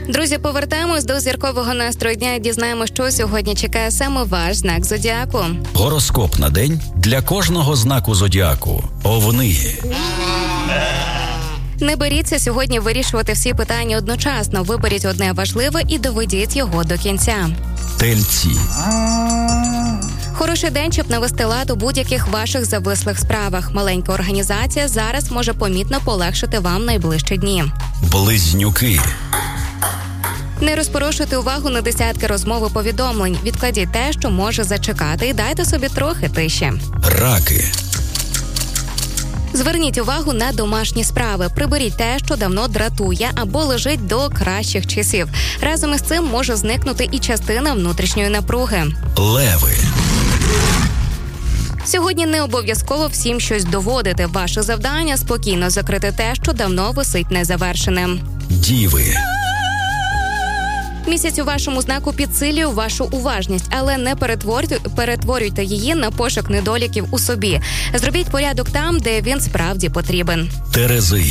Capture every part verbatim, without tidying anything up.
Друзі, повертаємось до зіркового настрою дня і дізнаємо, що сьогодні чекає саме ваш знак зодіаку. Гороскоп на день для кожного знаку зодіаку. Овни. Не беріться сьогодні вирішувати всі питання одночасно. Виберіть одне важливе і доведіть його до кінця. Тельці. Хороший день, щоб навести лад у будь-яких ваших завислих справах. Маленька організація зараз може помітно полегшити вам найближчі дні. Близнюки. Не розпорошуйте увагу на десятки розмов і повідомлень. Відкладіть те, що може зачекати, і дайте собі трохи тиші. Раки. Зверніть увагу на домашні справи. Приберіть те, що давно дратує або лежить до кращих часів. Разом із цим може зникнути і частина внутрішньої напруги. Леви. Сьогодні не обов'язково всім щось доводити. Ваше завдання – спокійно закрити те, що давно висить незавершеним. Діви. Місяць у вашому знаку підсилює вашу уважність, але не перетворюйте, перетворюйте її на пошук недоліків у собі. Зробіть порядок там, де він справді потрібен. Терези.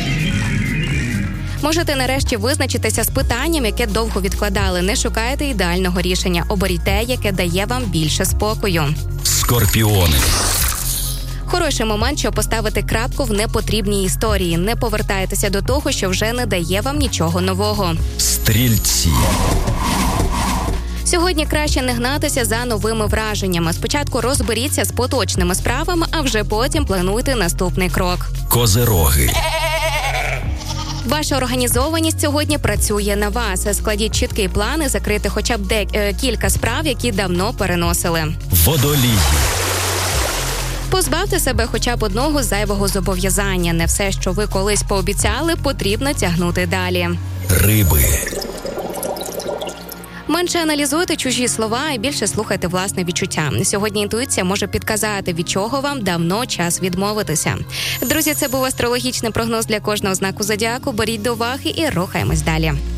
Можете нарешті визначитися з питанням, яке довго відкладали. Не шукайте ідеального рішення. Оберіть те, яке дає вам більше спокою. Скорпіони. Хороший момент, щоб поставити крапку в непотрібній історії. Не повертайтеся до того, що вже не дає вам нічого нового. Стрільці. Сьогодні краще не гнатися за новими враженнями. Спочатку розберіться з поточними справами, а вже потім плануйте наступний крок. Козироги. Ваша організованість сьогодні працює на вас. Складіть чіткий план і закрити хоча б дек- кілька справ, які давно переносили. Водолії. Позбавте себе хоча б одного зайвого зобов'язання. Не все, що ви колись пообіцяли, потрібно тягнути далі. Риби. Менше аналізуйте чужі слова і більше слухайте власне відчуття. Сьогодні інтуїція може підказати, від чого вам давно час відмовитися. Друзі, це був астрологічний прогноз для кожного знаку зодіаку. Беріть до уваги і рухаємось далі.